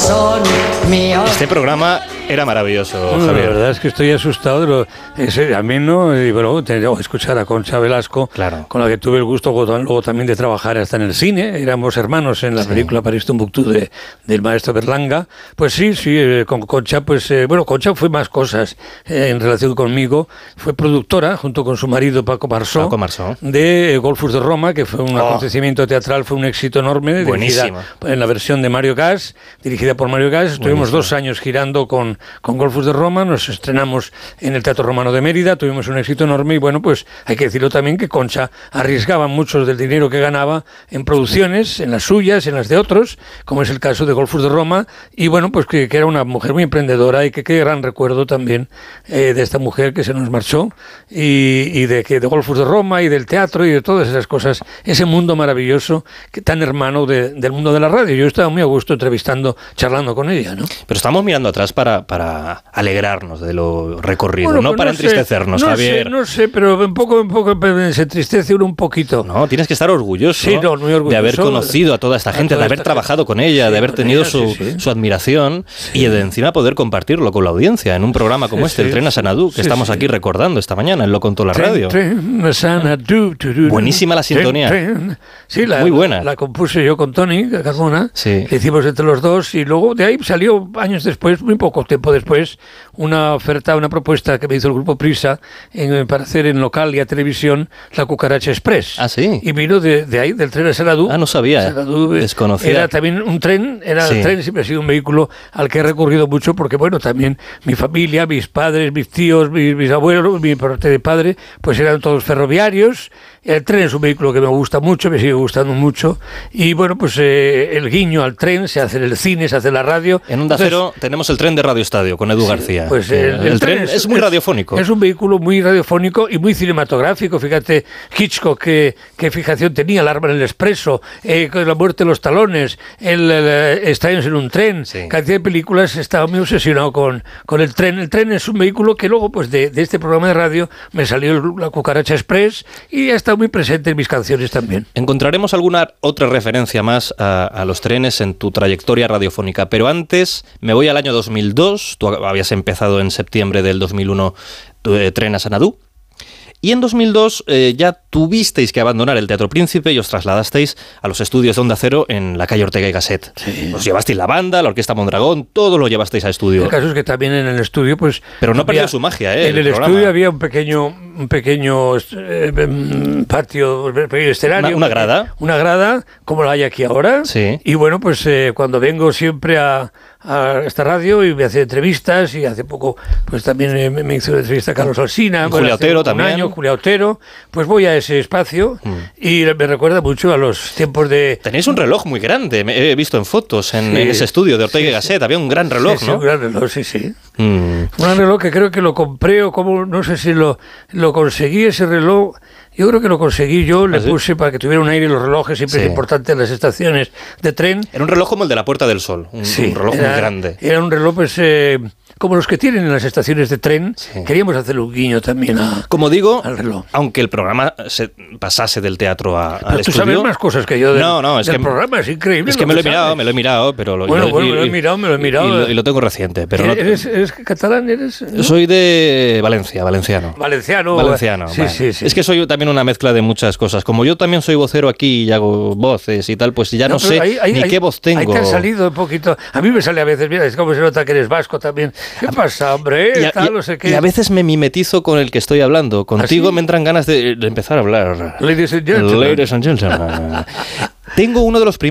son míos. Este programa era maravilloso, Javier. La verdad es que estoy asustado de lo ameno y bueno, escuchar a Concha Velasco, claro, con la que tuve el gusto luego también de trabajar hasta en el cine. Éramos hermanos en la película París Tombuctú del maestro Berlanga. Pues sí, con Concha, pues Concha fue más cosas en relación conmigo. Fue productora, junto con su marido Paco Marsó, de Golfus de Roma, que fue un acontecimiento teatral, fue un éxito enorme. Buenísima. En la versión de Mario Gas, dirigida por Mario Gas. Estuvimos 2 años girando con Golfus de Roma, nos estrenamos en el Teatro Romano de Mérida, tuvimos un éxito enorme y bueno, pues hay que decirlo también que Concha arriesgaba mucho del dinero que ganaba en producciones, en las suyas, en las de otros, como es el caso de Golfus de Roma, y bueno, pues que era una mujer muy emprendedora y que qué gran recuerdo también de esta mujer que se nos marchó y de Golfus de Roma y del teatro y de todas esas cosas, ese mundo maravilloso tan hermano del mundo de la radio. Yo estaba muy a gusto charlando con ella, ¿no? Pero estamos mirando atrás para alegrarnos de lo recorrido, no para entristecernos, Javier. No sé, pero un poco se entristece uno un poquito. No, tienes que estar orgulloso, muy orgulloso de haber conocido a toda esta gente, de haber trabajado con ella, de haber tenido su admiración y de encima poder compartirlo con la audiencia en un programa como el Tren a Sanadú, que estamos aquí recordando esta mañana en Lo Contó la Radio. Buenísima la sintonía. Muy buena. La compuse yo con Tony Carmona, que hicimos entre los dos, y luego de ahí salió años después, muy poco tiempo después, una propuesta que me hizo el Grupo Prisa para hacer en local y a televisión La Cucaracha Express. Ah, sí. Y vino de ahí, del tren a Sanadú. Ah, no sabía. Desconocía. Era también un tren, el tren siempre ha sido un vehículo al que he recurrido mucho porque, bueno, también mi familia, mis padres, mis tíos, mis abuelos, mi parte de padre, pues eran todos ferroviarios. El tren es un vehículo que me gusta mucho, me sigue gustando mucho. Y bueno, pues el guiño al tren se hace en el cine, se hace en la radio. En Onda Cero tenemos el tren de Radio Estadio con Edu García. Pues el tren es muy radiofónico. Es un vehículo muy radiofónico y muy cinematográfico. Fíjate, Hitchcock, qué fijación tenía, El arma en el expreso, La muerte de los talones, Extraños en un tren. Cantidad de películas, estaba muy obsesionado con el tren. El tren es un vehículo que luego, pues de este programa de radio, me salió La Cucaracha Express y ha estado muy presente en mis canciones también. Encontraremos alguna otra referencia más a los trenes en tu trayectoria radiofónica, pero antes me voy al año 2002, tú habías empezado en septiembre del 2001 Tren a Sanadú, y en 2002 ya tuvisteis que abandonar el Teatro Príncipe y os trasladasteis a los estudios de Onda Cero en la calle Ortega y Gasset. Os llevasteis la banda, la Orquesta Mondragón, todo lo llevasteis a estudio. El caso es que también en el estudio, pues... Pero no perdió su magia, En el estudio había un pequeño patio, un pequeño escenario. ¿Una grada? Una grada, como la hay aquí ahora. Sí. Y bueno, pues cuando vengo siempre a esta radio y me hace entrevistas, y hace poco pues también me hizo una entrevista a Carlos Alsina, Julia Otero también. Julia Otero, pues voy a ese espacio y me recuerda mucho a los tiempos de... Tenéis un reloj muy grande, he visto en fotos en ese estudio de Ortega y Gasset, había un gran reloj, ¿no? Sí, un gran reloj, sí. Un gran reloj que creo que lo compré o como, no sé si lo conseguí ese reloj. Yo creo que lo conseguí yo, le puse para que tuviera un aire los relojes, siempre es importante en las estaciones de tren. Era un reloj como el de la Puerta del Sol, un reloj muy grande. Era un reloj pues como los que tienen en las estaciones de tren. Queríamos hacerle un guiño también como digo, al reloj. Aunque el programa se pasase del teatro al estudio. Tú sabes más cosas que yo del programa, es increíble. Es que me lo he mirado, pero... me lo he mirado. Y lo tengo reciente. Pero ¿Eres catalán? ¿no? Soy de Valencia, valenciano. Valenciano. Sí. Es que soy también una mezcla de muchas cosas. Como yo también soy vocero aquí y hago voces y tal, pues ya no sé ni qué voz tengo. Ahí te ha salido un poquito. A mí me sale a veces, mira, es como se nota que eres vasco también. ¿Qué pasa, hombre? No sé qué. Y a veces me mimetizo con el que estoy hablando. Contigo me entran ganas de empezar a hablar. Ladies and gentlemen. Tengo uno de los primeros